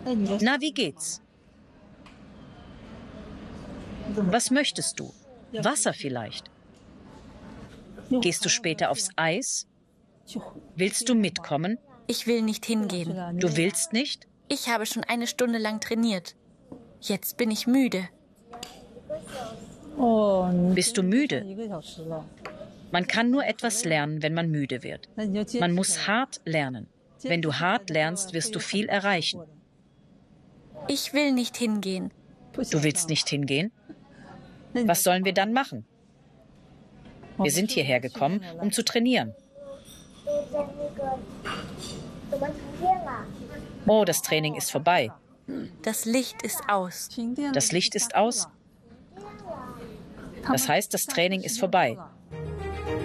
Na, wie geht's? Was möchtest du? Wasser vielleicht? Gehst du später aufs Eis? Willst du mitkommen? Ich will nicht hingehen. Du willst nicht? Ich habe schon 1 Stunde lang trainiert. Jetzt bin ich müde. Bist du müde? Man kann nur etwas lernen, wenn man müde wird. Man muss hart lernen. Wenn du hart lernst, wirst du viel erreichen. Ich will nicht hingehen. Du willst nicht hingehen? Was sollen wir dann machen? Wir sind hierher gekommen, um zu trainieren. Oh, das Training ist vorbei. Das Licht ist aus. Das Licht ist aus? Das heißt, das Training ist vorbei.